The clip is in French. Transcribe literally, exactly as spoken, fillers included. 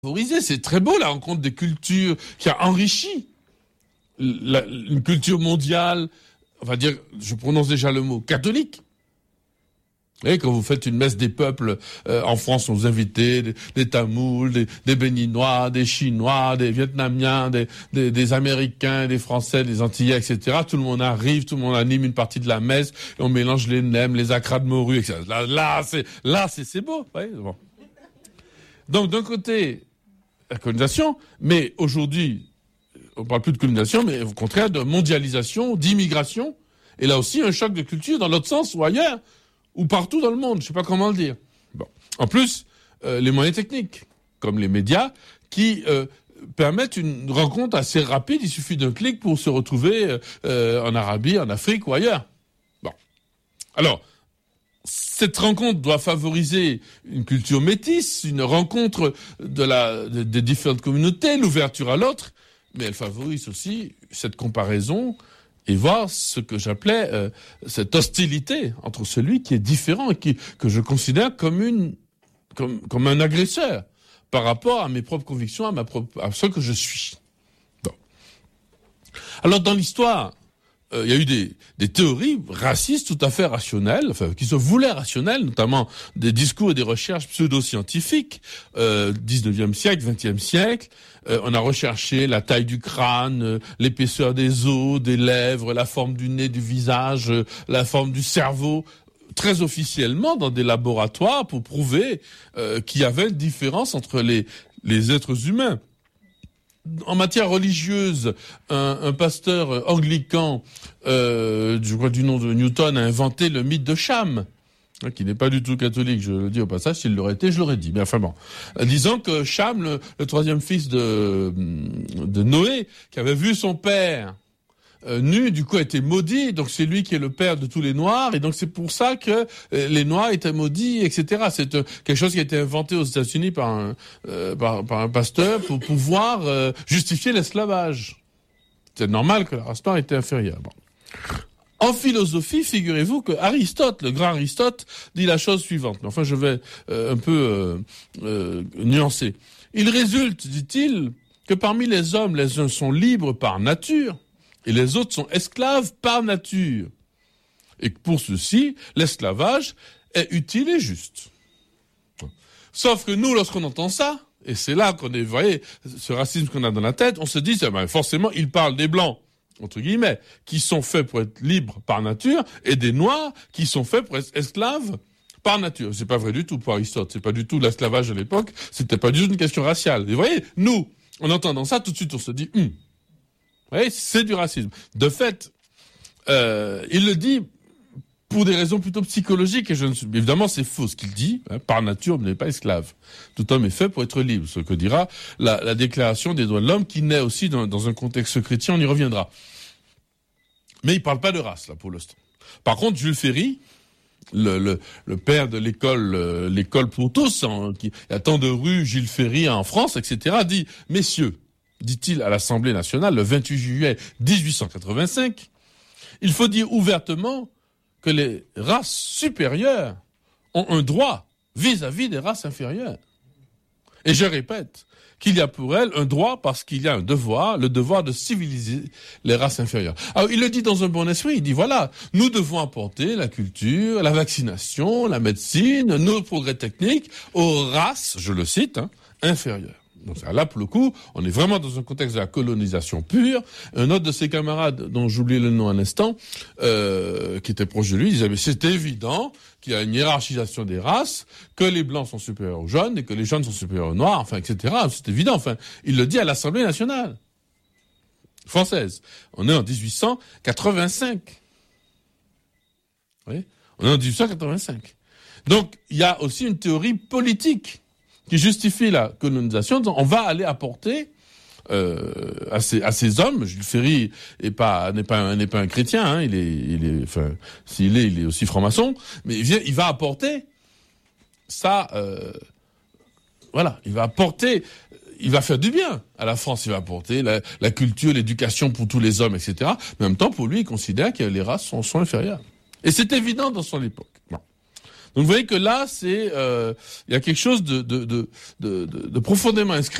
favorisé. C'est très beau la rencontre des cultures qui a enrichi la, une culture mondiale, on va dire, je prononce déjà le mot, catholique. Et quand vous faites une messe des peuples, euh, en France, on vous invite des, des Tamouls, des, des Béninois, des Chinois, des Vietnamiens, des, des, des Américains, des Français, des Antillais, et cetera. Tout le monde arrive, tout le monde anime une partie de la messe, et on mélange les nems, les acras de morue, et cetera. Là, là, c'est, là, c'est, c'est beau. Ouais, bon. Donc, d'un côté, la colonisation, mais aujourd'hui, on parle plus de colonisation, mais au contraire de mondialisation, d'immigration, et là aussi un choc de culture dans l'autre sens ou ailleurs, ou partout dans le monde, je sais pas comment le dire. Bon. En plus, euh, les moyens techniques, comme les médias, qui euh, permettent une rencontre assez rapide, il suffit d'un clic pour se retrouver euh, en Arabie, en Afrique ou ailleurs. Bon. Alors, cette rencontre doit favoriser une culture métisse, une rencontre de la, de, des différentes communautés, l'ouverture à l'autre, mais elle favorise aussi cette comparaison et voir ce que j'appelais euh, cette hostilité entre celui qui est différent et qui, que je considère comme, une, comme, comme un agresseur par rapport à mes propres convictions, à, ma propre, à ce que je suis. Bon. Alors dans l'histoire, il euh, y a eu des, des théories racistes tout à fait rationnelles, enfin, qui se voulaient rationnelles, notamment des discours et des recherches pseudo-scientifiques, euh, dix-neuvième siècle, vingtième siècle. Euh, on a recherché la taille du crâne, euh, l'épaisseur des os, des lèvres, la forme du nez, du visage, euh, la forme du cerveau, très officiellement dans des laboratoires pour prouver euh, qu'il y avait une différence entre les, les êtres humains. En matière religieuse, un, un pasteur anglican, euh, je crois du nom de Newton, a inventé le mythe de Cham, hein, qui n'est pas du tout catholique, je le dis au passage, s'il l'aurait été, je l'aurais dit. Mais enfin bon, disant que Cham, le, le troisième fils de, de Noé, qui avait vu son père Euh, nu, du coup, a été maudit, donc c'est lui qui est le père de tous les Noirs, et donc c'est pour ça que euh, les Noirs étaient maudits, et cetera. C'est euh, quelque chose qui a été inventé aux États-Unis par un, euh, par, par un pasteur pour pouvoir euh, justifier l'esclavage. C'est normal que la race noire était inférieure. Bon. En philosophie, figurez-vous que Aristote, le grand Aristote, dit la chose suivante. Mais enfin, je vais euh, un peu euh, euh, nuancer. Il résulte, dit-il, que parmi les hommes, les uns sont libres par nature, et les autres sont esclaves par nature. Et que pour ceux-ci, l'esclavage est utile et juste. Sauf que nous, lorsqu'on entend ça, et c'est là qu'on est, vous voyez, ce racisme qu'on a dans la tête, on se dit, ben, forcément, il parle des Blancs, entre guillemets, qui sont faits pour être libres par nature, et des Noirs qui sont faits pour être esclaves par nature. C'est pas vrai du tout pour Aristote. C'est pas du tout l'esclavage à l'époque. C'était pas du tout une question raciale. Et vous voyez, nous, en entendant ça, tout de suite, on se dit, hum, oui, c'est du racisme. De fait, euh, il le dit pour des raisons plutôt psychologiques, et je ne suis, évidemment, c'est faux ce qu'il dit. Hein, par nature, vous n'êtes pas esclave. Tout homme est fait pour être libre. Ce que dira la, la Déclaration des droits de l'homme, qui naît aussi dans, dans un contexte chrétien, on y reviendra. Mais il parle pas de race, là, pour l'instant. Par contre, Jules Ferry, le, le, le père de l'école, euh, l'école pour tous, hein, qui, il y a tant de rues Jules Ferry en France, et cetera, dit, messieurs, dit-il à l'Assemblée nationale le vingt-huit juillet dix-huit cent quatre-vingt-cinq, il faut dire ouvertement que les races supérieures ont un droit vis-à-vis des races inférieures. Et je répète qu'il y a pour elles un droit parce qu'il y a un devoir, le devoir de civiliser les races inférieures. Alors il le dit dans un bon esprit, il dit voilà, nous devons apporter la culture, la vaccination, la médecine, nos progrès techniques aux races, je le cite, hein, inférieures. Donc là, pour le coup, on est vraiment dans un contexte de la colonisation pure. Un autre de ses camarades, dont j'oublie le nom un instant, euh, qui était proche de lui, disait, mais c'est évident qu'il y a une hiérarchisation des races, que les Blancs sont supérieurs aux jaunes, et que les jaunes sont supérieurs aux Noirs, enfin, et cetera. C'est évident, enfin. Il le dit à l'Assemblée nationale française. On est en dix-huit cent quatre-vingt-cinq. Vous voyez ? On est en dix-huit cent quatre-vingt-cinq. Donc, il y a aussi une théorie politique qui justifie la colonisation, on va aller apporter euh, à ces à ces hommes. Jules Ferry est pas n'est pas un, n'est pas un chrétien, hein, il est il est enfin s'il est il est aussi franc-maçon, mais il vient il va apporter ça euh, voilà, il va apporter il va faire du bien à la France, il va apporter la, la culture, l'éducation pour tous les hommes, et cetera. Mais en même temps, pour lui, il considère que les races sont, sont inférieures. Et c'est évident dans son époque. Bon. Donc vous voyez que là, c'est, euh, il y a quelque chose de, de, de, de, de, de profondément inscrit.